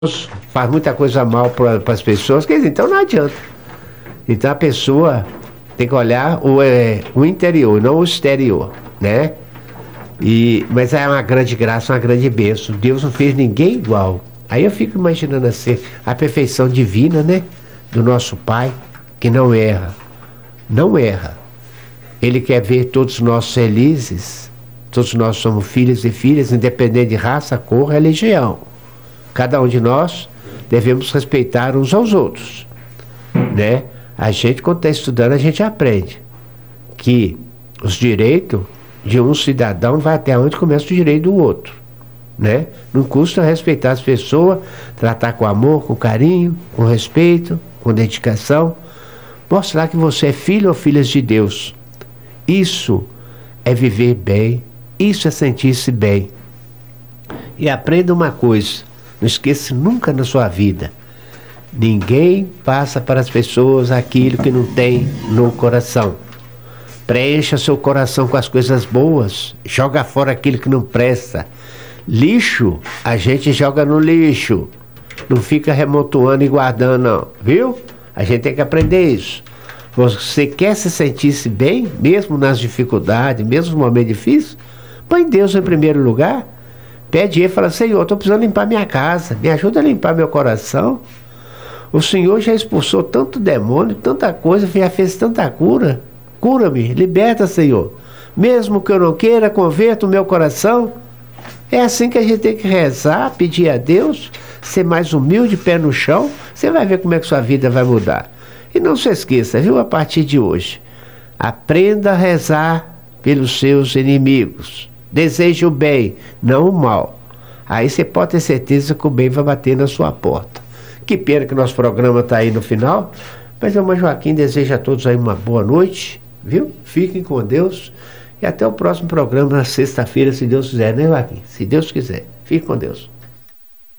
faz muita coisa mal para as pessoas, quer dizer, então não adianta. Então a pessoa tem que olhar o interior, não o exterior, né? Mas é uma grande graça, uma grande bênção. Deus não fez ninguém igual. Aí eu fico imaginando assim, a perfeição divina, né? Do nosso Pai, que não erra. Não erra. Ele quer ver todos nós felizes. Todos nós somos filhos e filhas, independente de raça, cor, religião. Cada um de nós devemos respeitar uns aos outros, né? A gente, quando está estudando, a gente aprende que os direitos de um cidadão vai até onde começa o direito do outro, né? Não custa respeitar as pessoas, tratar com amor, com carinho, com respeito, com dedicação, mostrar que você é filho ou filha de Deus. Isso é viver bem, isso é sentir-se bem. E aprenda uma coisa, não esqueça nunca na sua vida: ninguém passa para as pessoas aquilo que não tem no coração. Preencha seu coração com as coisas boas, joga fora aquilo que não presta. Lixo, a gente joga no lixo. Não fica remontoando e guardando, não, viu? A gente tem que aprender isso. Você quer se sentir-se bem, mesmo nas dificuldades, mesmo no momento difícil? Põe Deus em primeiro lugar. Pede ele e fala: Senhor, estou precisando limpar minha casa, me ajuda a limpar meu coração. O Senhor já expulsou tanto demônio, tanta coisa, já fez tanta cura. Cura-me, liberta, Senhor. Mesmo que eu não queira, converta o meu coração. É assim que a gente tem que rezar, pedir a Deus, ser mais humilde, pé no chão. Você vai ver como é que sua vida vai mudar. E não se esqueça, viu, a partir de hoje, aprenda a rezar pelos seus inimigos. Deseje o bem, não o mal. Aí você pode ter certeza que o bem vai bater na sua porta. Que pena que nosso programa está aí no final, mas a irmã Joaquim deseja a todos aí uma boa noite, viu? Fiquem com Deus e até o próximo programa na sexta-feira, se Deus quiser, né, Joaquim? Se Deus quiser. Fique com Deus.